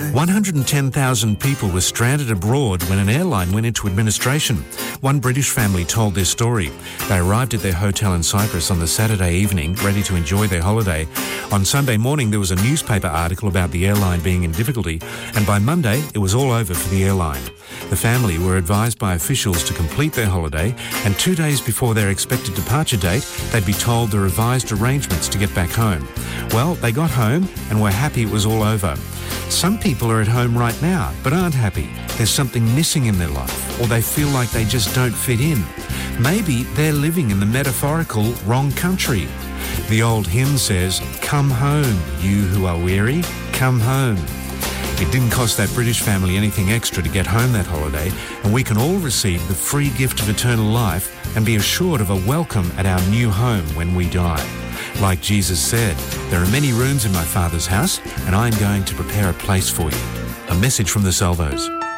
110,000 people were stranded abroad when an airline went into administration. One British family told their story. They arrived at their hotel in Cyprus on the Saturday evening, ready to enjoy their holiday. On Sunday morning, there was a newspaper article about the airline being in difficulty, and by Monday, it was all over for the airline. The family were advised by officials to complete their holiday, and 2 days before their expected departure date, they'd be told the revised arrangements to get back home. Well, they got home and were happy it was all over. Some people are at home right now but aren't happy. There's something missing in their life, or they feel like they just don't fit in. Maybe they're living in the metaphorical wrong country. The old hymn says, "Come home, you who are weary, come home." It didn't cost that British family anything extra to get home that holiday, and we can all receive the free gift of eternal life and be assured of a welcome at our new home when we die. Like Jesus said, "There are many rooms in my Father's house, and I am going to prepare a place for you." A message from the Salvos.